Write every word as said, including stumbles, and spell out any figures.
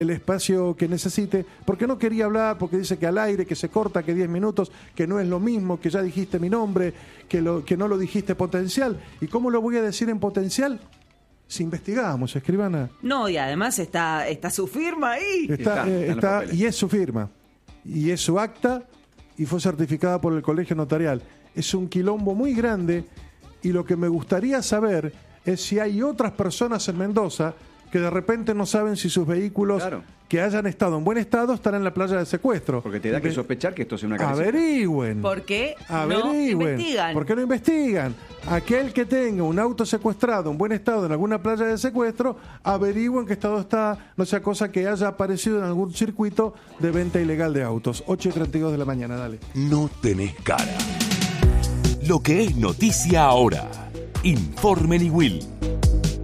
el espacio que necesite, porque no quería hablar, porque dice que al aire, que se corta, que diez minutos, que no es lo mismo, que ya dijiste mi nombre, que, lo, que no lo dijiste potencial. ¿Y cómo lo voy a decir en potencial? Si investigamos, escribana. No, y además está, está su firma ahí. Está, eh, está, y es su firma, y es su acta, y fue certificada por el Colegio Notarial. Es un quilombo muy grande, y lo que me gustaría saber es si hay otras personas en Mendoza que de repente no saben si sus vehículos claro. que hayan estado en buen estado están en la playa de secuestro. Porque te da que sospechar que esto sea una característica. Averigüen. ¿Por qué Averigüen. no investigan? ¿Por qué no investigan? Aquel que tenga un auto secuestrado en buen estado en alguna playa de secuestro, averigüen qué estado está, no sea cosa que haya aparecido en algún circuito de venta ilegal de autos. ocho y treinta y dos de la mañana, dale. No tenés cara. Lo que es noticia ahora. Informe Niwil.